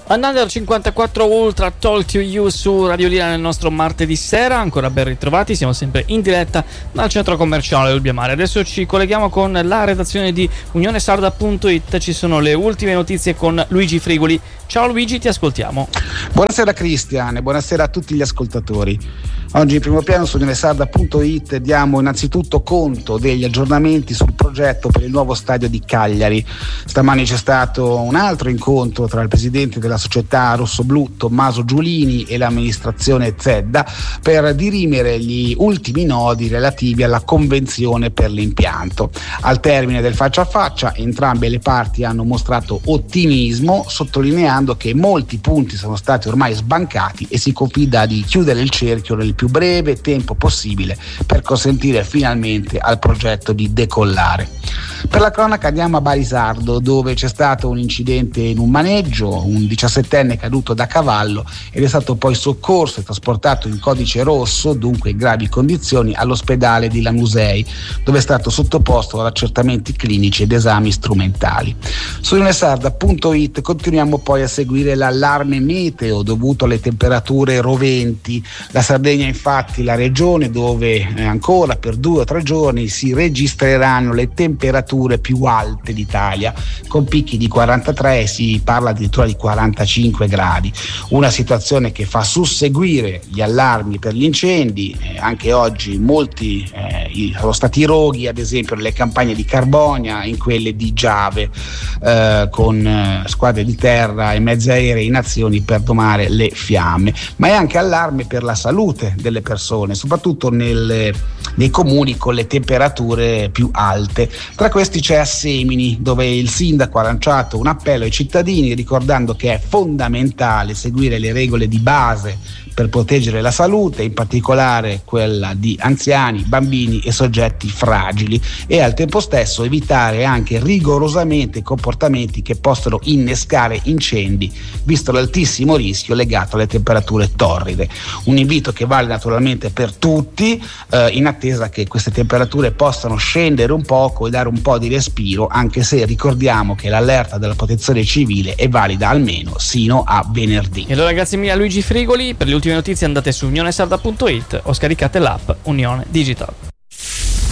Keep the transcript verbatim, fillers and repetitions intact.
Another cinquantaquattro Ultra Talk to You su Radio Lira nel nostro martedì sera. Ancora ben ritrovati, siamo sempre in diretta dal centro commerciale Olbiamare. Adesso ci colleghiamo con la redazione di unione sarda punto it. Ci sono le ultime notizie con Luigi Frigoli. Ciao Luigi, ti ascoltiamo. Buonasera Cristian e buonasera a tutti gli ascoltatori. Oggi in primo piano su unione sarda punto it diamo innanzitutto conto degli aggiornamenti sul progetto per il nuovo stadio di Cagliari. Stamani c'è stato un altro incontro tra il presidente della società rossoblù Tommaso Giulini e l'amministrazione Zedda per dirimere gli ultimi nodi relativi alla convenzione per l'impianto. Al termine del faccia a faccia entrambe le parti hanno mostrato ottimismo, sottolineando che molti punti sono stati ormai sbancati e si confida di chiudere il cerchio nel più breve tempo possibile per consentire finalmente al progetto di decollare. Per la cronaca andiamo a Barisardo, dove c'è stato un incidente in un maneggio, un diciassettenne caduto da cavallo ed è stato poi soccorso e trasportato in codice rosso, dunque in gravi condizioni, all'ospedale di Lanusei, dove è stato sottoposto ad accertamenti clinici ed esami strumentali. Su unione sarda punto it continuiamo poi a seguire l'allarme meteo dovuto alle temperature roventi. La Sardegna infatti la regione dove eh, ancora per due o tre giorni si registreranno le temperature più alte d'Italia, con picchi di quarantatré e si parla addirittura di quarantacinque gradi. Una situazione che fa susseguire gli allarmi per gli incendi. Eh, anche oggi molti eh, sono stati roghi, ad esempio nelle campagne di Carbonia, in quelle di Giave, eh, con eh, squadre di terra e mezzi aerei in azioni per domare le fiamme. Ma è anche allarme per la salute delle persone, soprattutto nelle, nei comuni con le temperature più alte. Tra questi c'è Assemini, dove il sindaco ha lanciato un appello ai cittadini ricordando che è fondamentale seguire le regole di base per proteggere la salute, in particolare quella di anziani, bambini e soggetti fragili, e al tempo stesso evitare anche rigorosamente comportamenti che possono innescare incendi, visto l'altissimo rischio legato alle temperature torride. Un invito che vale naturalmente per tutti, eh, in attesa che queste temperature possano scendere un poco e dare un po' di respiro, anche se ricordiamo che l'allerta della protezione civile è valida almeno sino a venerdì. E allora grazie mille a Luigi Frigoli. Per le ultime notizie andate su unione sarda punto it o scaricate l'app Unione Digital.